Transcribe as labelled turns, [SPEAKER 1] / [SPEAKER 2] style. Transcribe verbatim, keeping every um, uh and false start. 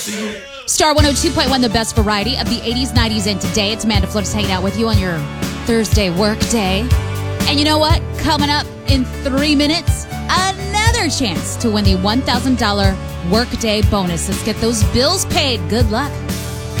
[SPEAKER 1] Star one oh two point one, the best variety of the eighties, nineties, and today. It's Amanda Flips hanging out with you on your Thursday work day. And you know what? Coming up in three minutes, another chance to win the one thousand dollars workday bonus. Let's get those bills paid. Good luck.